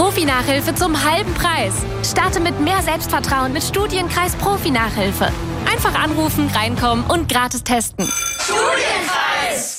Profi-Nachhilfe zum halben Preis. Starte mit mehr Selbstvertrauen mit Studienkreis Profi-Nachhilfe. Einfach anrufen, reinkommen und gratis testen. Studienfrei!